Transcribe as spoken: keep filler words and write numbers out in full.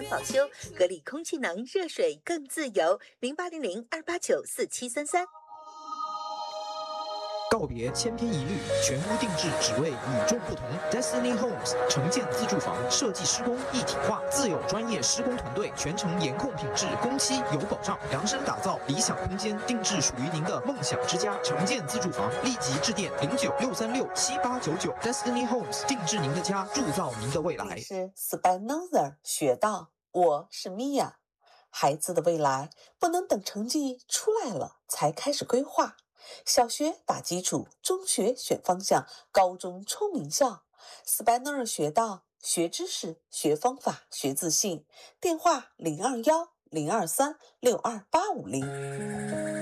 保修，格力空气能热水更自由。零八零零二八九四七三三。 告别千篇一律，全屋定制，只为与众不同。Destiny Homes 城建自住房设计施工一体化，自有专业施工团队，全程严控品质，工期有保障，量身打造理想空间，定制属于您的梦想之家。城建自住房，立即致电零九六三六七八九九。Destiny Homes 定制您的家，铸造您的未来。 是 Spinoza 学到，我是 Mia。孩子的未来不能等成绩出来了才开始规划。小学打基础，中学选方向，高中冲名校。Spinoza 学到，学知识，学方法，学自信。电话零二幺零二三六二八五零。